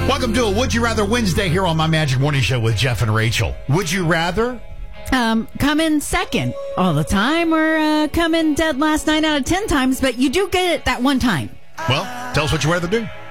Welcome to a Would You Rather Wednesday here on My Magic Morning Show with Jeff and Rachel. Would you rather? Come in second all the time, or come in dead last 9 out of 10 times, but you do get it that one time. Well, tell us what you rather do.